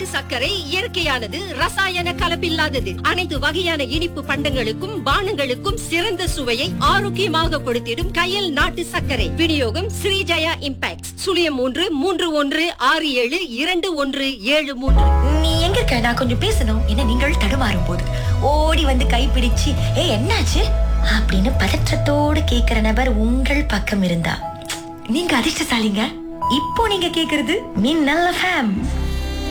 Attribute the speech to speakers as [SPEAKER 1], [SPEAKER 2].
[SPEAKER 1] நாட்டு சர்க்கரை இயற்கையானது, ரசாயன கலப்பில்லாதது. அனைத்து வகையான இனிப்பு பண்டங்களுக்கும் பானங்களுக்கும் சிறந்த சுவையை ஆரோக்கியமாக கொடுத்திடும் கயல் நாட்டு சர்க்கரை. விநியோகம் ஸ்ரீஜயா இம்பாக்ட். 0336722173.
[SPEAKER 2] நீ எங்க இருக்க? நான் கொஞ்சம் பேசணும். என்ன நீங்கள் தடுமாறும் போது ஓடி வந்து கைப்பிடிச்சு என்னாச்சு அப்படின்னு பதற்றத்தோடு கேக்குற நபர் உங்கள் பக்கம் இருந்தா நீங்க அதிர்ஷ்டசாலிங்க. இப்போ நீங்க கேக்குறது மின்னல் FM.